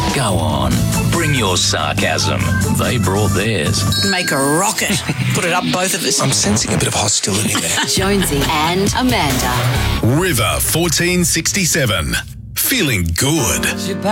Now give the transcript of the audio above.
Go on, bring your sarcasm. They brought theirs. Make a rocket. Put it up, both of us. I'm sensing a bit of hostility there. Jonesy and Amanda. River 1467. Feeling good.